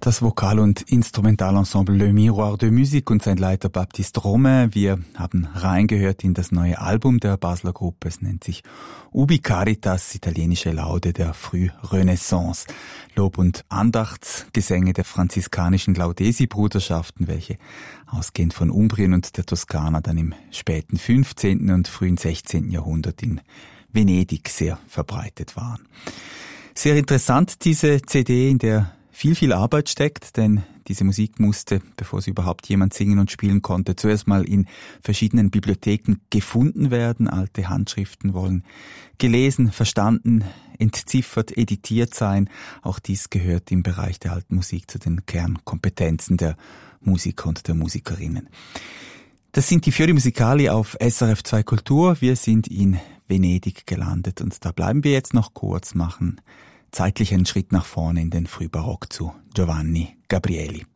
Das Vokal- und Instrumentalensemble Le Miroir de Musique und sein Leiter Baptiste Romain. Wir haben reingehört in das neue Album der Basler Gruppe. Es nennt sich Ubi Caritas, italienische Laude der Frührenaissance. Lob- und Andachtsgesänge der franziskanischen Laudesi-Bruderschaften, welche ausgehend von Umbrien und der Toskana dann im späten 15. und frühen 16. Jahrhundert in Venedig sehr verbreitet waren. Sehr interessant diese CD, in der viel Arbeit steckt, denn diese Musik musste, bevor sie überhaupt jemand singen und spielen konnte, zuerst mal in verschiedenen Bibliotheken gefunden werden. Alte Handschriften wollen gelesen, verstanden, entziffert, editiert sein. Auch dies gehört im Bereich der alten Musik zu den Kernkompetenzen der Musiker und der Musikerinnen. Das sind die Fiori Musicali auf SRF 2 Kultur. Wir sind in Venedig gelandet und da bleiben wir jetzt noch kurz, machen zeitlich einen Schritt nach vorne in den Frühbarock zu Giovanni Gabrieli.